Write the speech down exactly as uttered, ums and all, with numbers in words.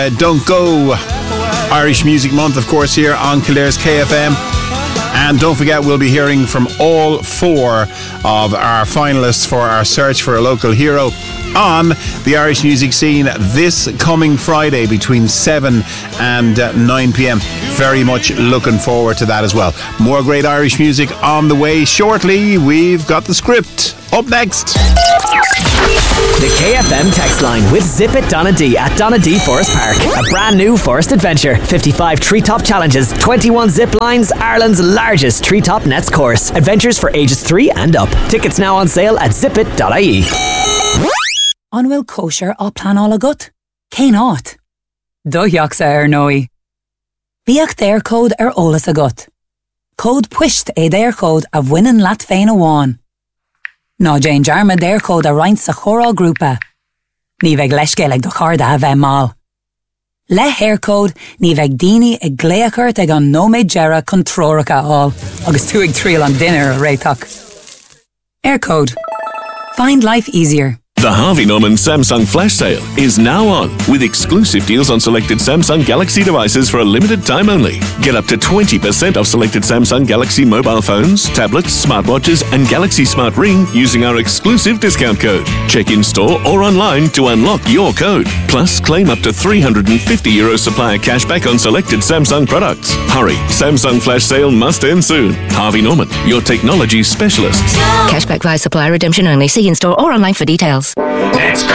Uh, don't go Irish Music Month, of course, here on Kildare's K F M. And don't forget, we'll be hearing from all four of our finalists for our search for a local hero on the Irish music scene this coming Friday between seven and nine p.m. Very much looking forward to that as well. More great Irish music on the way shortly. We've got the script up next. The K F M text line with Zip It Donadee at Donadee Forest Park. A brand new forest adventure. fifty-five treetop challenges, twenty-one zip lines, Ireland's largest treetop nets course. Adventures for ages three and up. Tickets now on sale at zip it dot I E. An bhfuil kosher á plan all agat? Cé náit? Dóiach sa ar nói. Bíach déir cód ar ólas agat. Cód puist é déir cód a bhainean leat féin amháin. Ná Jane Jarma déir cód a roinnt sa chóráil grúpa. Ní bheith leiscéil ag do charda a bheith mal. Le hair cód ní bheith daoine ag gléachart ag an nóméid gera chun tróracha all, agus tú ag tríal an dinner a réiteach. Air code. Find life easier. The Harvey Norman Samsung Flash Sale is now on, with exclusive deals on selected Samsung Galaxy devices for a limited time only. Get up to twenty percent off selected Samsung Galaxy mobile phones, tablets, smartwatches and Galaxy Smart Ring using our exclusive discount code. Check in store or online to unlock your code. Plus, claim up to three hundred fifty euro supplier cashback on selected Samsung products. Hurry, Samsung Flash Sale must end soon. Harvey Norman, your technology specialists. Cashback via supplier redemption only. See in store or online for details. Let's